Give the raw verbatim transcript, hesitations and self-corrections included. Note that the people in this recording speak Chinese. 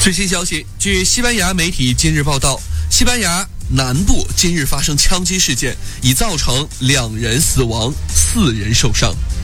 最新消息，据西班牙媒体今日报道，西班牙南部今日发生枪击事件，已造成两人死亡，四人受伤。